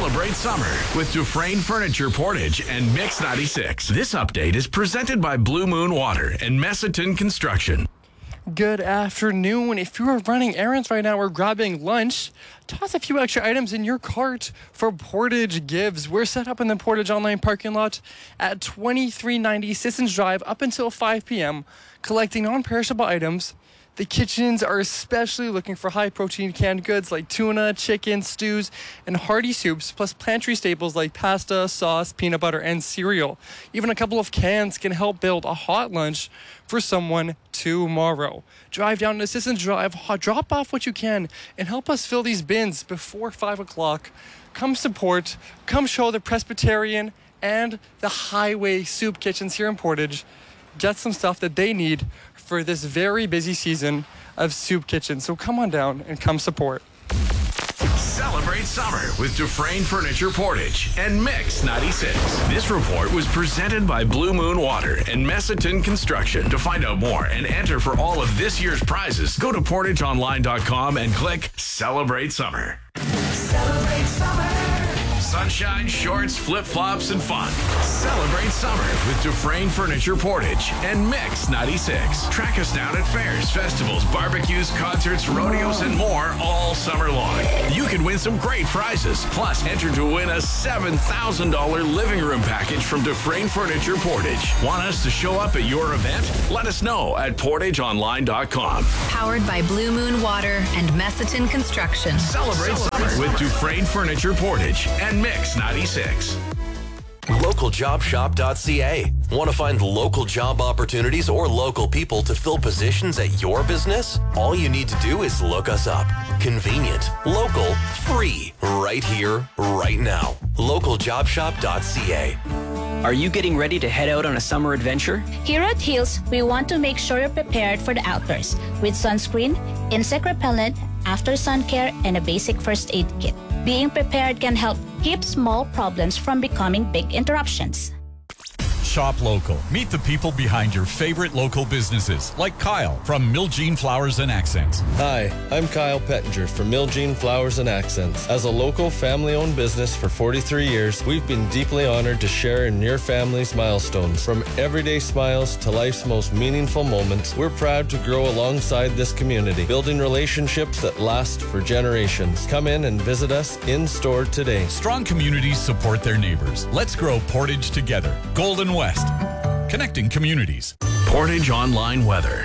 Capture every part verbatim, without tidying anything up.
Celebrate summer with Dufresne Furniture Portage and Mix ninety-six. This update is presented by Blue Moon Water and Messiton Construction. Good afternoon. If you are running errands right now or grabbing lunch, toss a few extra items in your cart for Portage Gives. We're set up in the Portage Online parking lot at twenty-three ninety Sissons Drive up until five p.m. collecting non-perishable items. The kitchens are especially looking for high-protein canned goods like tuna, chicken, stews, and hearty soups, plus pantry staples like pasta, sauce, peanut butter, and cereal. Even a couple of cans can help build a hot lunch for someone tomorrow. Drive down to Sissons Drive, drop off what you can, and help us fill these bins before five o'clock. Come support, come show the Presbyterian and the Highway Soup Kitchens here in Portage. Get some stuff that they need for this very busy season of Soup Kitchen. So come on down and come support. Celebrate summer with Dufresne Furniture Portage and Mix ninety-six. This report was presented by Blue Moon Water and Messiton Construction. To find out more and enter for all of this year's prizes, go to portage online dot com and click Celebrate Summer. Celebrate summer. Sunshine, shorts, flip-flops, and fun. Celebrate summer with Dufresne Furniture Portage and Mix ninety-six. Track us down at fairs, festivals, barbecues, concerts, rodeos, and more all summer long. You can win some great prizes. Plus, enter to win a seven thousand dollars living room package from Dufresne Furniture Portage. Want us to show up at your event? Let us know at portage online dot com. Powered by Blue Moon Water and Messiton Construction. Celebrate, Celebrate summer with Dufresne Furniture Portage and Mix ninety-six. local job shop dot c a. Want to find local job opportunities or local people to fill positions at your business? All you need to do is look us up. Convenient, local, free, right here, right now. local job shop dot c a. Are you getting ready to head out on a summer adventure? Here at Hills, we want to make sure you're prepared for the outdoors with sunscreen, insect repellent, after sun care, and a basic first aid kit. Being prepared can help keep small problems from becoming big interruptions. Shop local. Meet the people behind your favorite local businesses, like Kyle from Miljean Flowers and Accents. Hi, I'm Kyle Pettinger from Miljean Flowers and Accents. As a local family-owned business for forty-three years, we've been deeply honored to share in your family's milestones. From everyday smiles to life's most meaningful moments, we're proud to grow alongside this community, building relationships that last for generations. Come in and visit us in-store today. Strong communities support their neighbors. Let's grow Portage together. Golden West, connecting communities. Portage Online weather.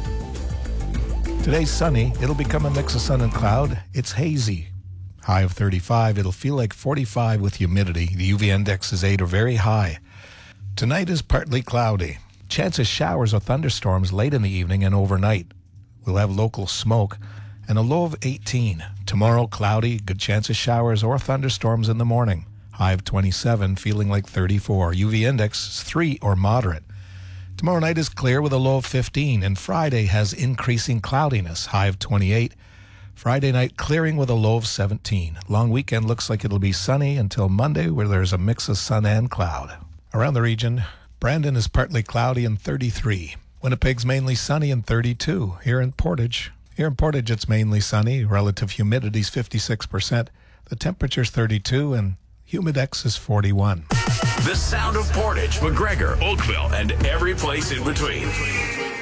Today's sunny. It'll become a mix of sun and cloud. It's hazy. High of thirty-five. It'll feel like forty-five with humidity. The U V index is eight or very high. Tonight is partly cloudy. Chance of showers or thunderstorms late in the evening and overnight. We'll have local smoke and a low of eighteen. Tomorrow, cloudy. Good chance of showers or thunderstorms in the morning. High of twenty-seven, feeling like thirty-four. U V index is three or moderate. Tomorrow night is clear with a low of fifteen, and Friday has increasing cloudiness. High of twenty-eight. Friday night clearing with a low of seventeen. Long weekend looks like it'll be sunny until Monday, where there's a mix of sun and cloud. Around the region, Brandon is partly cloudy and thirty-three. Winnipeg's mainly sunny and thirty-two. Here in Portage, here in Portage it's mainly sunny. Relative humidity's fifty-six percent. The temperature's thirty-two and Humidex is forty-one. The sound of Portage, McGregor, Oakville, and every place in between.